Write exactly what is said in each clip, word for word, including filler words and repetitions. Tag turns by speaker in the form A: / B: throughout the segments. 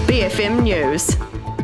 A: B F M News.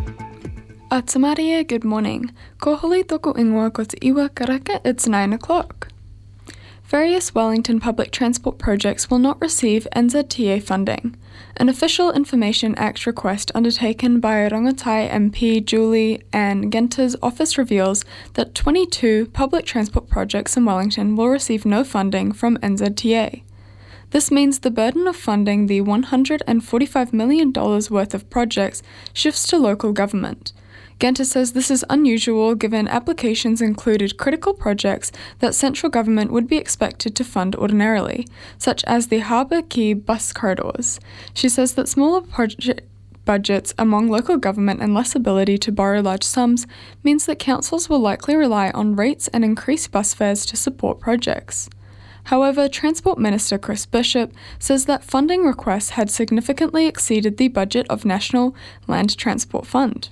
B: Atamaria, good morning. Ko holi toko ingoa ko te iwa karaka, it's nine o'clock. Various Wellington public transport projects will not receive N Z T A funding. An Official Information Act request undertaken by Rongotai M P Julie Ann Ginter's office reveals that twenty-two public transport projects in Wellington will receive no funding from N Z T A. This means the burden of funding the one hundred forty-five million dollars worth of projects shifts to local government. Ginter says this is unusual given applications included critical projects that central government would be expected to fund ordinarily, such as the Harbour Quay bus corridors. She says that smaller project budgets among local government and less ability to borrow large sums means that councils will likely rely on rates and increased bus fares to support projects. However, Transport Minister Chris Bishop says that funding requests had significantly exceeded the budget of National Land Transport Fund.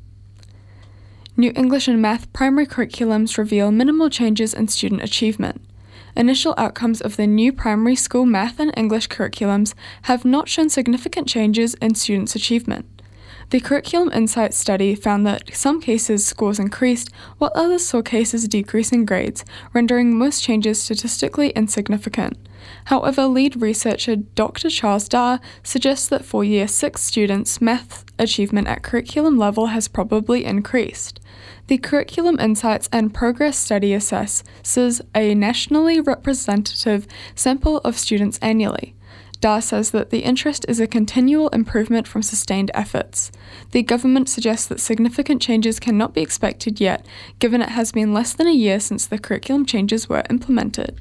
B: New English and Math primary curriculums reveal minimal changes in student achievement. Initial outcomes of the new primary school math and English curriculums have not shown significant changes in students' achievement. The Curriculum Insights study found that in some cases scores increased, while others saw cases decrease in grades, rendering most changes statistically insignificant. However, lead researcher Doctor Charles Dar suggests that for Year six students, math achievement at curriculum level has probably increased. The Curriculum Insights and Progress study assesses a nationally representative sample of students annually. Dar says that the interest is a continual improvement from sustained efforts. The government suggests that significant changes cannot be expected yet, given it has been less than a year since the curriculum changes were implemented.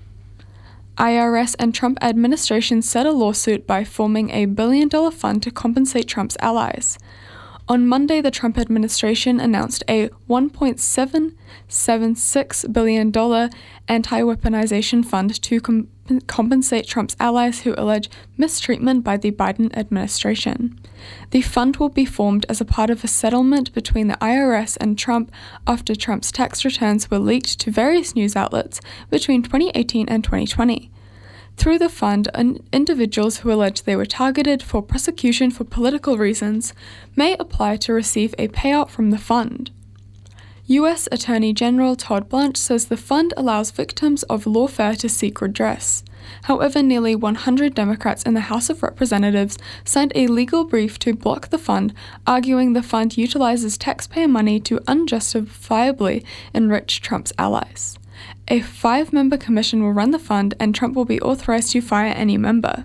B: I R S and Trump administration set a lawsuit by forming a billion-dollar fund to compensate Trump's allies. On Monday, the Trump administration announced a one point seven seven six billion dollars anti-weaponization fund to com- compensate Trump's allies who allege mistreatment by the Biden administration. The fund will be formed as a part of a settlement between the I R S and Trump after Trump's tax returns were leaked to various news outlets between twenty eighteen and twenty twenty. Through the fund, individuals who allege they were targeted for prosecution for political reasons may apply to receive a payout from the fund. U S Attorney General Todd Blanche says the fund allows victims of lawfare to seek redress. However, nearly one hundred Democrats in the House of Representatives signed a legal brief to block the fund, arguing the fund utilizes taxpayer money to unjustifiably enrich Trump's allies. A five-member commission will run the fund, and Trump will be authorized to fire any member.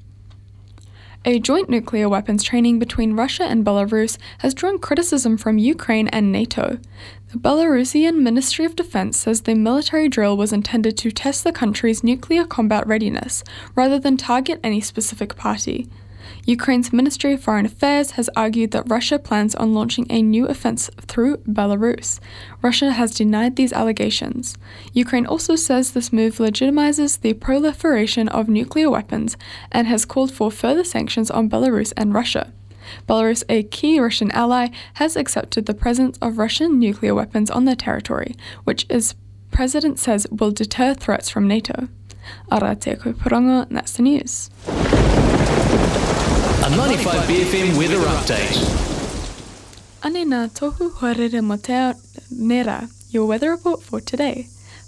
B: A joint nuclear weapons training between Russia and Belarus has drawn criticism from Ukraine and NATO. The Belarusian Ministry of Defense says the military drill was intended to test the country's nuclear combat readiness, rather than target any specific party. Ukraine's Ministry of Foreign Affairs has argued that Russia plans on launching a new offensive through Belarus. Russia has denied these allegations. Ukraine also says this move legitimizes the proliferation of nuclear weapons and has called for further sanctions on Belarus and Russia. Belarus, a key Russian ally, has accepted the presence of Russian nuclear weapons on their territory, which its president says will deter threats from NATO. Ara te koe porongo, that's the news.
C: A ninety-five B F M weather update.
B: Ane nā tohu horere mo te ao nera, your weather report for today.